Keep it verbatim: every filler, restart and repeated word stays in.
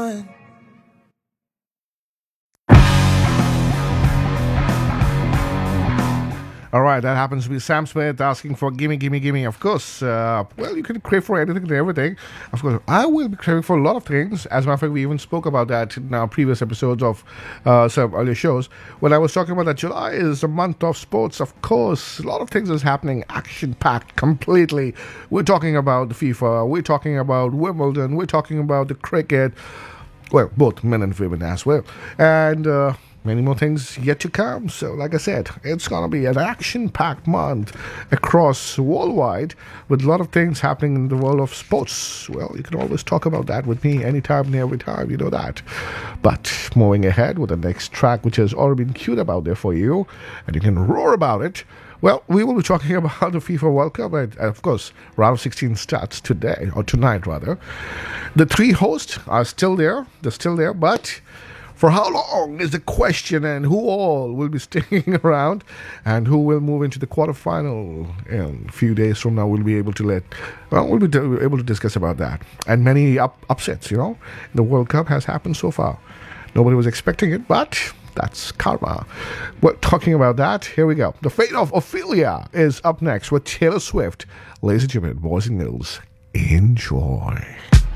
one. All right, that happens to be Sam Smith asking for gimme, gimme, gimme. Of course, uh, well, you can crave for anything and everything. Of course, I will be craving for a lot of things. As a matter of fact, we even spoke about that in our previous episodes of uh, some earlier shows. When I was talking about that July is a month of sports, of course, a lot of things is happening, action-packed completely. We're talking about the FIFA, we're talking about Wimbledon, we're talking about the cricket. Well, both men and women as well. And... Uh, Many more things yet to come. So, like I said, it's going to be an action-packed month across worldwide with a lot of things happening in the world of sports. Well, you can always talk about that with me anytime and every time, you know that. But moving ahead with the next track, which has already been queued up out there for you, and you can roar about it. Well, we will be talking about the FIFA World Cup, and of course, round of sixteen starts today, or tonight rather. The three hosts are still there. They're still there, but... for how long is the question, and who all will be sticking around, and who will move into the quarterfinal in a few days from now? We'll be able to let, well, we'll be d- able to discuss about that. And many up- upsets, you know, the World Cup has happened so far. Nobody was expecting it, but that's karma. Well, talking about that, here we go. The Fate of Ophelia is up next with Taylor Swift. Ladies and gentlemen, boys and girls, enjoy.